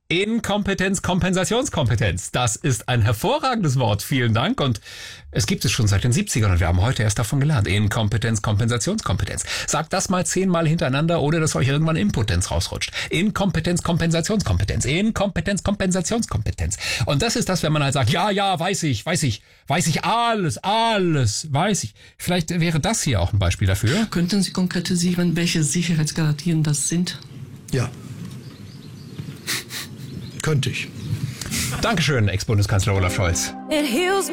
Inkompetenz, Kompensationskompetenz. Das ist ein hervorragendes Wort. Vielen Dank. Und es gibt es schon seit den 70ern und wir haben heute erst davon gelernt. Inkompetenz, Kompensationskompetenz. Sagt das mal 10-mal hintereinander, oder dass euch irgendwann Impotenz rausrutscht. Inkompetenz, Kompensationskompetenz. Inkompetenz, Kompensationskompetenz. Und das ist das, wenn man halt sagt, ja, weiß ich, alles, weiß ich. Vielleicht wäre das hier auch ein Beispiel dafür. Könnten Sie konkretisieren, welche Sicherheitsgarantien das sind? Ja. Könnte ich. Dankeschön, Ex-Bundeskanzler Olaf Scholz.